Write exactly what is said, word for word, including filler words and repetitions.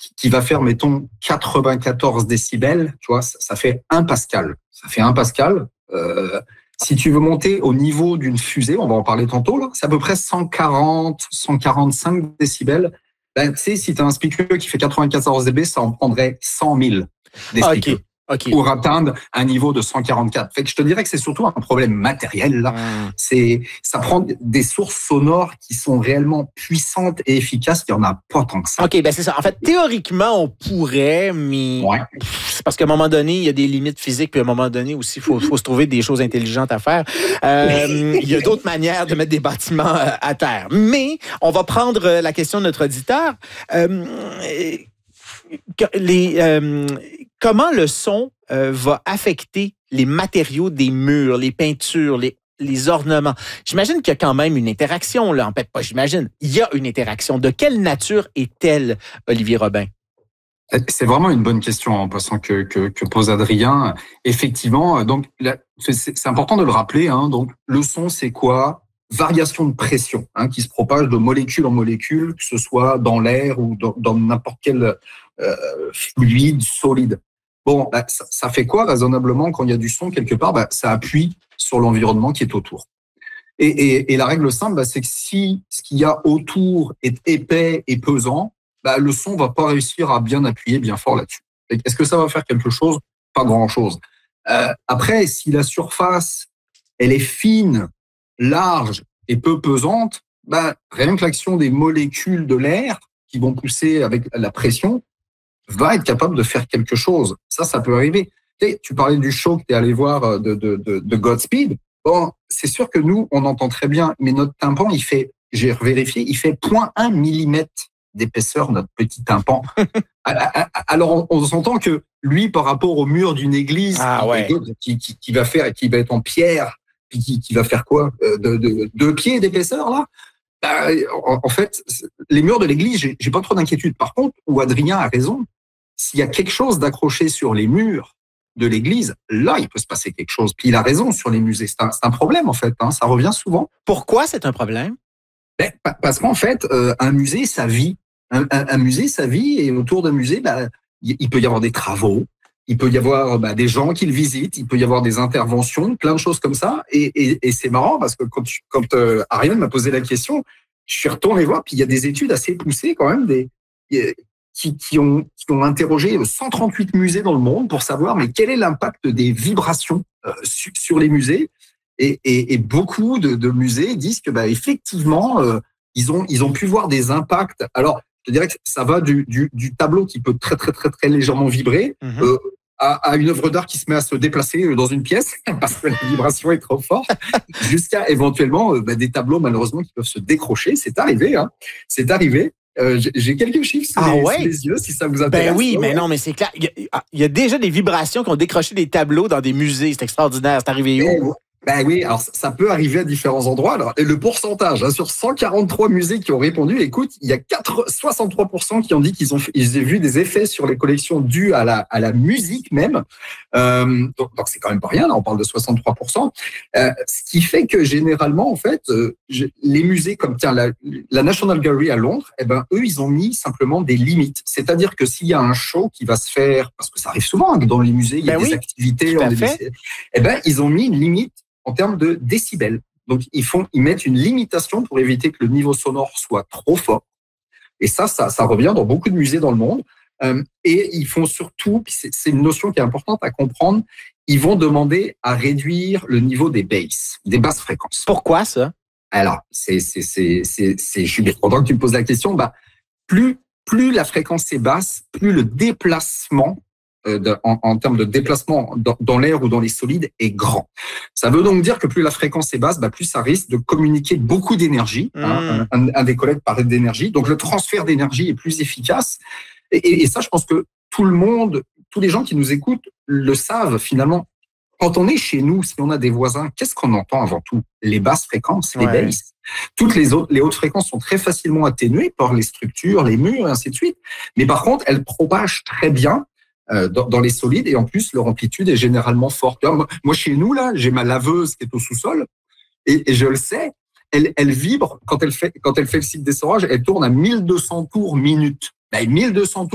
qui va faire, mettons, quatre-vingt-quatorze décibels, tu vois, ça, ça fait un pascal. Ça fait un pascal. Euh, si tu veux monter au niveau d'une fusée, on va en parler tantôt, là, c'est à peu près cent quarante, cent quarante-cinq décibels. Ben, tu sais, si tu as un speaker qui fait quatre-vingt-quatorze décibels, ça en prendrait cent mille des Ah, speakers. OK. OK. Pour atteindre un niveau de cent quarante-quatre. Fait que je te dirais que c'est surtout un problème matériel, là. Mmh. C'est, ça prend des sources sonores qui sont réellement puissantes et efficaces. Il n'y en a pas tant que ça. OK, ben c'est ça. En fait, théoriquement, on pourrait, mais Ouais. c'est parce qu'à un moment donné, il y a des limites physiques, puis à un moment donné aussi, il faut, faut se trouver des choses intelligentes à faire. Euh, il y a d'autres manières de mettre des bâtiments à terre. Mais on va prendre la question de notre auditeur. Euh, les, euh, comment le son euh, va affecter les matériaux des murs, les peintures, les les ornements. J'imagine qu'il y a quand même une interaction, là. En fait, pas j'imagine. Il y a une interaction. De quelle nature est-elle, Olivier Robin? C'est vraiment une bonne question en passant que, que, que pose Adrien. Effectivement, donc là, c'est, c'est important de le rappeler. Hein, donc le son, c'est quoi? Variation de pression hein, qui se propage de molécule en molécule, que ce soit dans l'air ou dans, dans n'importe quel euh, fluide, solide. Bon, bah, ça, ça fait quoi raisonnablement quand il y a du son quelque part? Bah, ça appuie sur l'environnement qui est autour. Et, et, et la règle simple, bah, c'est que si ce qu'il y a autour est épais et pesant, bah, le son va pas réussir à bien appuyer bien fort là-dessus. Est-ce que ça va faire quelque chose? Pas grand-chose. Euh, après, si la surface, elle est fine, large et peu pesante, bah, rien que l'action des molécules de l'air qui vont pousser avec la pression va être capable de faire quelque chose. Ça, ça peut arriver. Tu sais, tu parlais du show que tu es allé voir de, de, de, de Godspeed. Bon, c'est sûr que nous, on entend très bien, mais notre tympan, il fait, j'ai vérifié, il fait zéro virgule un millimètre d'épaisseur, notre petit tympan. Alors, on, on s'entend que lui, par rapport au mur d'une église, ah, ouais. qui, qui, qui va faire, qui va être en pierre, puis qui, qui va faire quoi, de, de, deux pieds d'épaisseur, là. Bah, en, en fait, les murs de l'église, j'ai, j'ai pas trop d'inquiétude. Par contre, où Adrien a raison, s'il y a quelque chose d'accroché sur les murs de l'église, là, il peut se passer quelque chose. Puis il a raison sur les musées. C'est un, c'est un problème, en fait. Hein, ça revient souvent. Pourquoi c'est un problème? Ben, parce qu'en fait, euh, un musée, ça vit. Un, un, un musée, ça vit. Et autour d'un musée, ben, il peut y avoir des travaux. Il peut y avoir ben, des gens qui le visitent. Il peut y avoir des interventions, plein de choses comme ça. Et, et, et c'est marrant parce que quand, tu, quand euh, Ariane m'a posé la question, je suis retourné voir. Puis il y a des études assez poussées quand même. Des, Qui, qui, ont, qui ont interrogé cent trente-huit musées dans le monde pour savoir mais quel est l'impact des vibrations euh, sur, sur les musées. Et, et, et beaucoup de, de musées disent que bah, effectivement, euh, ils, ont, ils ont pu voir des impacts. Alors, je dirais que ça va du, du, du tableau qui peut très, très, très, très légèrement vibrer mm-hmm. euh, à, à une œuvre d'art qui se met à se déplacer dans une pièce parce que la vibration est trop forte, jusqu'à éventuellement euh, bah, des tableaux malheureusement qui peuvent se décrocher. C'est arrivé, hein. C'est arrivé. Euh, j'ai quelques chiffres sous, ah les, ouais? sous les yeux, si ça vous intéresse. Ben oui, ouais. mais non, mais c'est clair. Il y, a, il y a déjà des vibrations qui ont décroché des tableaux dans des musées. C'est extraordinaire. C'est arrivé où? Ben oui, alors ça peut arriver à différents endroits. Alors, et le pourcentage, hein, sur cent quarante-trois musées qui ont répondu, écoute, il y a quatre, soixante-trois pour cent qui ont dit qu'ils ont, ils ont vu des effets sur les collections dus à la, à la musique même. Euh, donc, donc c'est quand même pas rien, là, on parle de soixante-trois pour cent. Euh, ce qui fait que généralement, en fait, euh, je, les musées comme tiens, la, la National Gallery à Londres, eh ben, eux, ils ont mis simplement des limites. C'est-à-dire que s'il y a un show qui va se faire, parce que ça arrive souvent hein, dans les musées, il y a ben des oui, activités, on des, eh ben, ils ont mis une limite en termes de décibels. Donc, ils font, ils mettent une limitation pour éviter que le niveau sonore soit trop fort. Et ça, ça, ça revient dans beaucoup de musées dans le monde. Euh, et ils font surtout, c'est, c'est une notion qui est importante à comprendre, ils vont demander à réduire le niveau des basses, des basses fréquences. Pourquoi ça? Alors, c'est, c'est, c'est, c'est, c'est, je suis bien content que tu me poses la question. Bah, plus, plus la fréquence est basse, plus le déplacement De, en, en termes de déplacement dans, dans l'air ou dans les solides est grand. Ça veut donc dire que plus la fréquence est basse, bah plus ça risque de communiquer beaucoup d'énergie. Mmh. Hein, un, un des collègues parlait d'énergie. Donc le transfert d'énergie est plus efficace. Et, et, et ça, je pense que tout le monde, tous les gens qui nous écoutent le savent finalement. Quand on est chez nous, si on a des voisins, qu'est-ce qu'on entend avant tout? Les basses fréquences, les ouais. basses. Toutes les autres, les hautes fréquences sont très facilement atténuées par les structures, les murs, et ainsi de suite. Mais par contre, elles propagent très bien Dans, dans les solides et en plus leur amplitude est généralement forte. Moi, moi chez nous là, j'ai ma laveuse qui est au sous-sol et, et je le sais, elle, elle vibre quand elle fait quand elle fait le cycle d'essorage, elle tourne à mille deux cents tours minute. Ben, mille deux cents tours